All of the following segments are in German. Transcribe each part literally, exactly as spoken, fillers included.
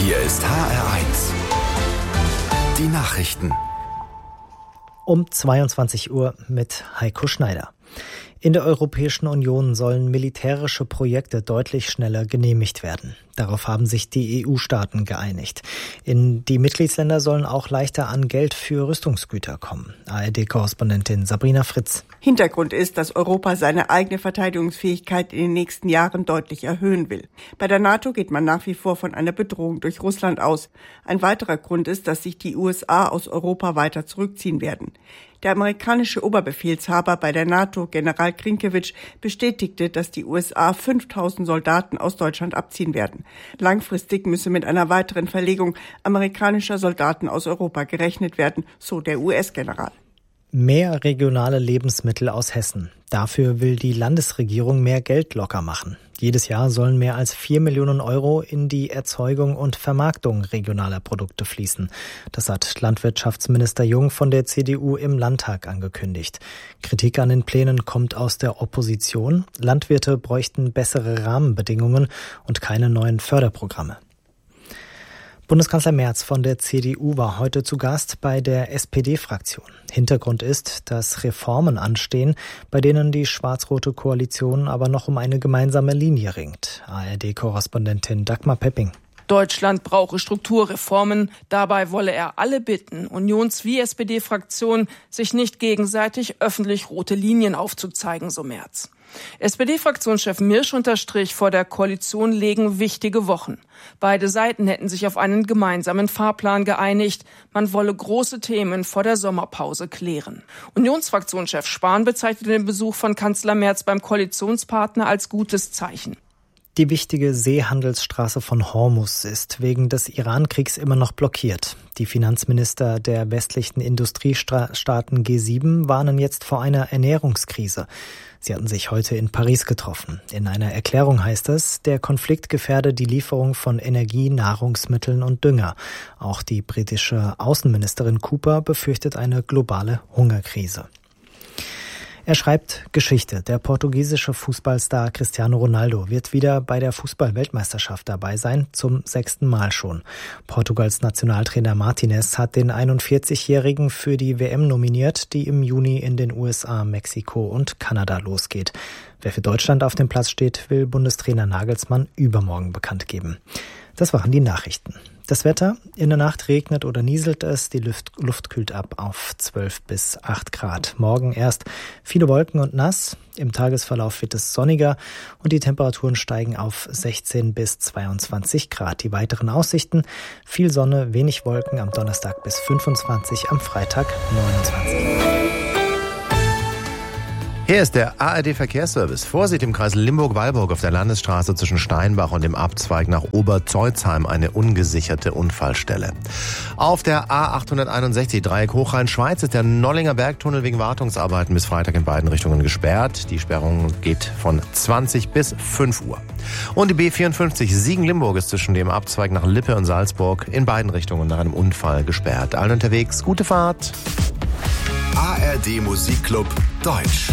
Hier ist H R eins. Die Nachrichten. Um zweiundzwanzig Uhr mit Heiko Schneider. In der Europäischen Union sollen militärische Projekte deutlich schneller genehmigt werden. Darauf haben sich die E U-Staaten geeinigt. In die Mitgliedsländer sollen auch leichter an Geld für Rüstungsgüter kommen. A R D-Korrespondentin Sabrina Fritz. Hintergrund ist, dass Europa seine eigene Verteidigungsfähigkeit in den nächsten Jahren deutlich erhöhen will. Bei der NATO geht man nach wie vor von einer Bedrohung durch Russland aus. Ein weiterer Grund ist, dass sich die U S A aus Europa weiter zurückziehen werden. Der amerikanische Oberbefehlshaber bei der NATO, General Grinkiewicz, bestätigte, dass die U S A fünftausend Soldaten aus Deutschland abziehen werden. Langfristig müsse mit einer weiteren Verlegung amerikanischer Soldaten aus Europa gerechnet werden, so der U S-General. Mehr regionale Lebensmittel aus Hessen. Dafür will die Landesregierung mehr Geld locker machen. Jedes Jahr sollen mehr als vier Millionen Euro in die Erzeugung und Vermarktung regionaler Produkte fließen. Das hat Landwirtschaftsminister Jung von der C D U im Landtag angekündigt. Kritik an den Plänen kommt aus der Opposition. Landwirte bräuchten bessere Rahmenbedingungen und keine neuen Förderprogramme. Bundeskanzler Merz von der C D U war heute zu Gast bei der S P D-Fraktion. Hintergrund ist, dass Reformen anstehen, bei denen die schwarz-rote Koalition aber noch um eine gemeinsame Linie ringt. A R D-Korrespondentin Dagmar Pepping. Deutschland brauche Strukturreformen. Dabei wolle er alle bitten, Unions- wie S P D-Fraktion, sich nicht gegenseitig öffentlich rote Linien aufzuzeigen, so Merz. S P D-Fraktionschef Mirsch unterstrich, vor der Koalition legen wichtige Wochen. Beide Seiten hätten sich auf einen gemeinsamen Fahrplan geeinigt. Man wolle große Themen vor der Sommerpause klären. Unionsfraktionschef Spahn bezeichnete den Besuch von Kanzler Merz beim Koalitionspartner als gutes Zeichen. Die wichtige Seehandelsstraße von Hormuz ist wegen des Iran-Kriegs immer noch blockiert. Die Finanzminister der westlichen Industriestaaten G sieben warnen jetzt vor einer Ernährungskrise. Sie hatten sich heute in Paris getroffen. In einer Erklärung heißt es, der Konflikt gefährde die Lieferung von Energie, Nahrungsmitteln und Dünger. Auch die britische Außenministerin Cooper befürchtet eine globale Hungerkrise. Er schreibt Geschichte. Der portugiesische Fußballstar Cristiano Ronaldo wird wieder bei der Fußball-Weltmeisterschaft dabei sein, zum sechsten Mal schon. Portugals Nationaltrainer Martinez hat den einundvierzigjährigen für die W M nominiert, die im Juni in den U S A, Mexiko und Kanada losgeht. Wer für Deutschland auf dem Platz steht, will Bundestrainer Nagelsmann übermorgen bekannt geben. Das waren die Nachrichten. Das Wetter: In der Nacht regnet oder nieselt es, die Luft, Luft kühlt ab auf zwölf bis acht Grad. Morgen erst viele Wolken und nass, im Tagesverlauf wird es sonniger und die Temperaturen steigen auf sechzehn bis zweiundzwanzig Grad. Die weiteren Aussichten: viel Sonne, wenig Wolken, am Donnerstag bis fünfundzwanzig, am Freitag neunundzwanzig. Hier ist der A R D-Verkehrsservice. Vorsicht im Kreis Limburg-Weilburg auf der Landesstraße zwischen Steinbach und dem Abzweig nach Oberzeutzheim, eine ungesicherte Unfallstelle. Auf der A achthunderteinundsechzig Dreieck Hochrhein-Schweiz ist der Nollinger Bergtunnel wegen Wartungsarbeiten bis Freitag in beiden Richtungen gesperrt. Die Sperrung geht von zwanzig bis fünf Uhr. Und die B vierundfünfzig Siegen-Limburg ist zwischen dem Abzweig nach Lippe und Salzburg in beiden Richtungen nach einem Unfall gesperrt. Allen unterwegs, gute Fahrt. A R D Musikclub Deutsch.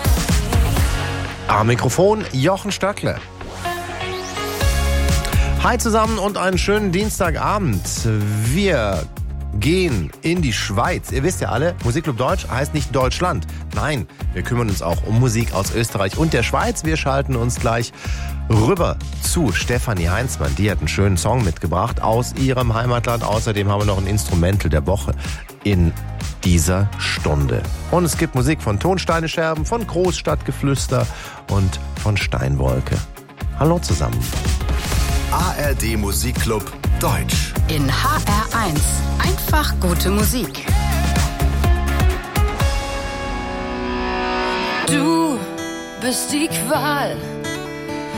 Am Mikrofon Jochen Stöckle. Hi zusammen und einen schönen Dienstagabend. Wir gehen in die Schweiz. Ihr wisst ja alle, Musikclub Deutsch heißt nicht Deutschland. Nein, wir kümmern uns auch um Musik aus Österreich und der Schweiz. Wir schalten uns gleich rüber zu Stefanie Heinzmann. Die hat einen schönen Song mitgebracht aus ihrem Heimatland. Außerdem haben wir noch ein Instrumental der Woche in dieser Stunde. Und es gibt Musik von Tonsteinescherben, von Großstadtgeflüster und von Steinwolke. Hallo zusammen. A R D Musikclub Deutsch. In H R eins. Einfach gute Musik. Du bist die Qual